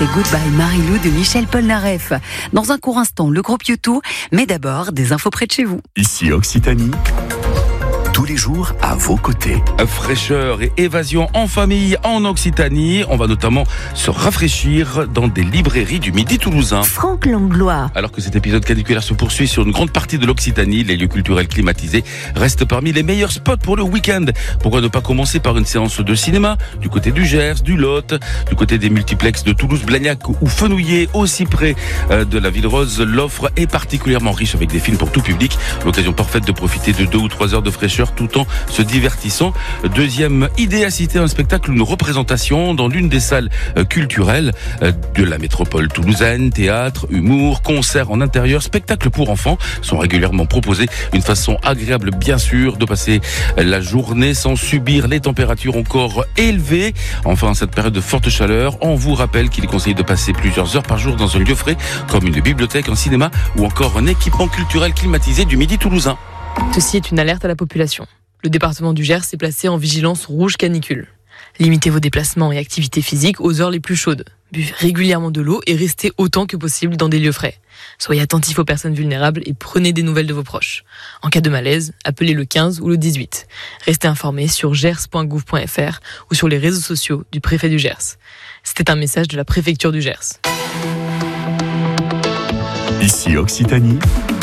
c'est Goodbye Marilou de Michel Polnareff. Dans un court instant, le groupe U2, mais d'abord, des infos près de chez vous. Ici Occitanie, tous les jours à vos côtés. Fraîcheur et évasion en famille en Occitanie. On va notamment se rafraîchir dans des librairies du Midi toulousain. Franck Langlois. Alors que cet épisode caniculaire se poursuit sur une grande partie de l'Occitanie, les lieux culturels climatisés restent parmi les meilleurs spots pour le week-end. Pourquoi ne pas commencer par une séance de cinéma du côté du Gers, du Lot, du côté des multiplexes de Toulouse, Blagnac ou Fenouillet, aussi près de la Ville Rose. L'offre est particulièrement riche avec des films pour tout public. L'occasion parfaite de profiter de 2 ou 3 heures de fraîcheur tout en se divertissant. Deuxième idée à citer, un spectacle ou une représentation dans l'une des salles culturelles de la métropole toulousaine. Théâtre, humour, concerts en intérieur, spectacles pour enfants sont régulièrement proposés. Une façon agréable, bien sûr, de passer la journée sans subir les températures encore élevées. Enfin, en cette période de forte chaleur, on vous rappelle qu'il est conseillé de passer plusieurs heures par jour dans un lieu frais, comme une bibliothèque, un cinéma ou encore un équipement culturel climatisé du Midi toulousain. Ceci est une alerte à la population. Le département du Gers est placé en vigilance rouge canicule. Limitez vos déplacements et activités physiques aux heures les plus chaudes. Buvez régulièrement de l'eau et restez autant que possible dans des lieux frais. Soyez attentifs aux personnes vulnérables et prenez des nouvelles de vos proches. En cas de malaise, appelez le 15 ou le 18. Restez informés sur gers.gouv.fr ou sur les réseaux sociaux du préfet du Gers. C'était un message de la préfecture du Gers. Ici Occitanie,